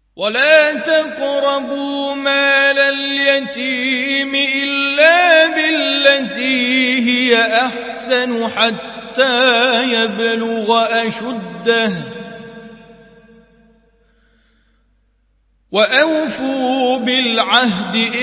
ولا تقربوا مال اليتيم إلا بالتي هي أحسن حتى يبلغ أشده وأوفوا بالعهد